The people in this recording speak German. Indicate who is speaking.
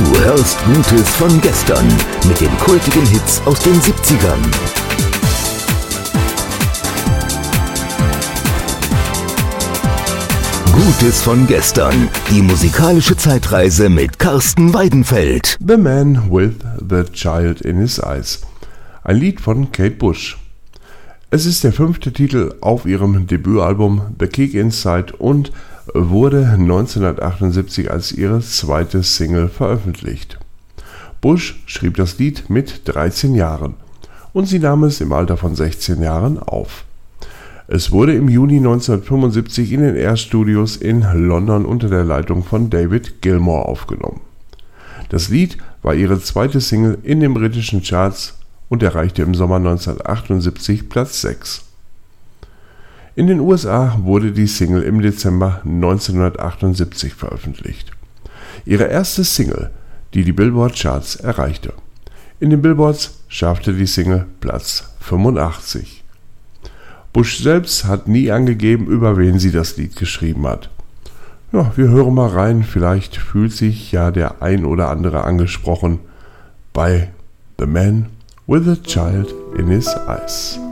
Speaker 1: Du hörst Gutes von gestern mit den kultigen Hits aus den 70ern. Gutes von gestern, die musikalische Zeitreise mit Carsten Weidenfeld.
Speaker 2: The Man with the Child in His Eyes. Ein Lied von Kate Bush. Es ist der 5. Titel auf ihrem Debütalbum The Kick Inside und wurde 1978 als ihre zweite Single veröffentlicht. Bush schrieb das Lied mit 13 Jahren und sie nahm es im Alter von 16 Jahren auf. Es wurde im Juni 1975 in den Air Studios in London unter der Leitung von David Gilmour aufgenommen. Das Lied war ihre zweite Single in den britischen Charts und erreichte im Sommer 1978 Platz 6. In den USA wurde die Single im Dezember 1978 veröffentlicht. Ihre erste Single, die die Billboard-Charts erreichte. In den Billboards schaffte die Single Platz 85. Bush selbst hat nie angegeben, über wen sie das Lied geschrieben hat. Ja, wir hören mal rein, vielleicht fühlt sich ja der ein oder andere angesprochen bei The Man with a Child in His Eyes.